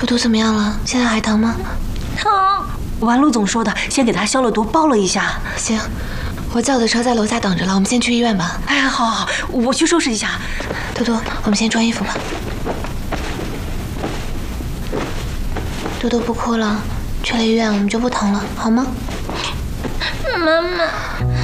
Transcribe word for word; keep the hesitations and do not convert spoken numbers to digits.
嘟嘟怎么样了？现在还疼吗？ 疼。完陆总说的，先给他消了毒，包了一下。 行，我叫的车在楼下等着了，我们先去医院吧。 哎，好好，我去收拾一下。 嘟嘟，我们先穿衣服吧。嘟嘟不哭了，去了医院我们就不疼了，好吗？ 妈妈。